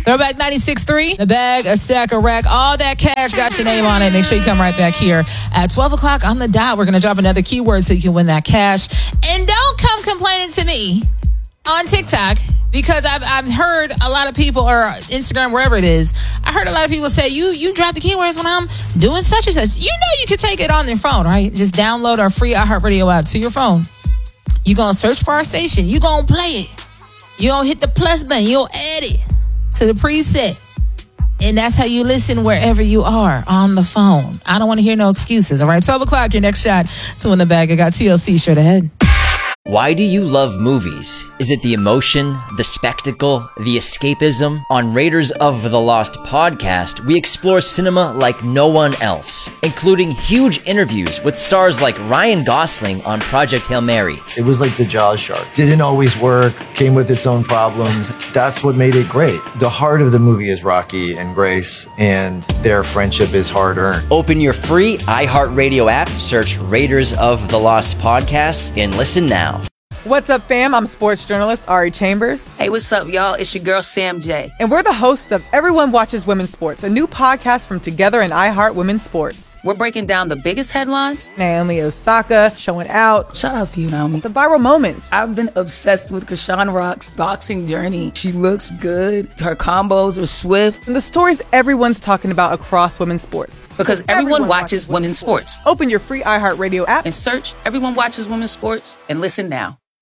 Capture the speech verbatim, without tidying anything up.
Throwback ninety-six point three, the bag, a stack, a rack, all that cash got your name on it. Make sure you come right back here at twelve o'clock on the dot. We're going to drop another keyword so you can win that cash. And don't come complaining to me on TikTok, because I've I've heard a lot of people, or Instagram, wherever it is, I heard a lot of people say, you you drop the keywords when I'm doing such and such. You know you can take it on your phone, right? Just download our free iHeartRadio app to your phone. You're going to search for our station. You're going to play it. You're going to hit the plus button. You'll add it to the preset. And that's how you listen wherever you are on the phone. I don't want to hear no excuses. All right, twelve o'clock, your next shot to win the bag. I got T L C straight ahead. Why do you love movies? Is it the emotion, the spectacle, the escapism? On Raiders of the Lost podcast, we explore cinema like no one else, including huge interviews with stars like Ryan Gosling on Project Hail Mary. It was like the Jaws shark. Didn't always work, came with its own problems. That's what made it great. The heart of the movie is Rocky and Grace, and their friendship is hard-earned. Open your free iHeartRadio app, search Raiders of the Lost podcast, and listen now. What's up, fam? I'm sports journalist Ari Chambers. Hey, what's up, y'all? It's your girl, Sam J. And we're the hosts of Everyone Watches Women's Sports, a new podcast from Together and iHeart Women's Sports. We're breaking down the biggest headlines. Naomi Osaka showing out. Shout out to you, Naomi. The viral moments. I've been obsessed with Krishan Rock's boxing journey. She looks good. Her combos are swift. And the stories everyone's talking about across women's sports. Because everyone, everyone watches, watches women's sports. sports. Open your free iHeartRadio app and search Everyone Watches Women's Sports and listen now.